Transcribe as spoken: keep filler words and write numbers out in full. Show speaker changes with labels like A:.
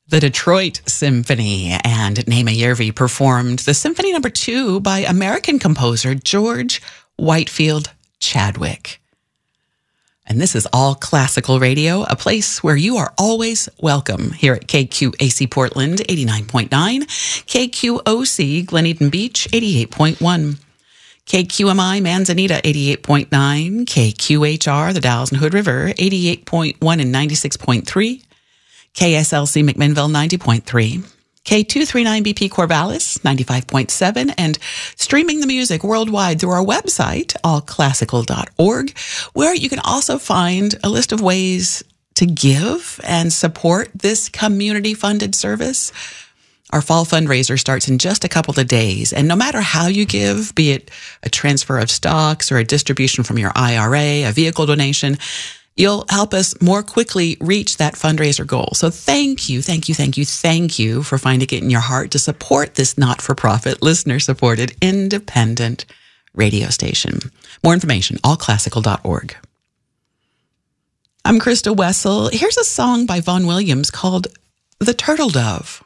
A: The Detroit Symphony and Naima Järvi performed the Symphony Number Two by American composer George Whitefield Chadwick. And this is All Classical Radio, a place where you are always welcome here at K Q A C Portland, eighty-nine point nine, K Q O C Glen Eden Beach, eighty-eight point one, K Q M I Manzanita, eighty-eight point nine, K Q H R, the Dalles and Hood River, eighty-eight point one and ninety-six point three, K S L C McMinnville, ninety point three, K two thirty-nine B P Corvallis, ninety-five point seven, and streaming the music worldwide through our website, all classical dot org, where you can also find a list of ways to give and support this community-funded service. Our fall fundraiser starts in just a couple of days, and no matter how you give, be it a transfer of stocks or a distribution from your I R A, a vehicle donation, you'll help us more quickly reach that fundraiser goal. So thank you, thank you, thank you, thank you for finding it in your heart to support this not-for-profit, listener-supported, independent radio station. More information, all classical dot org. I'm Krista Wessel. Here's a song by Vaughan Williams called The Turtle Dove.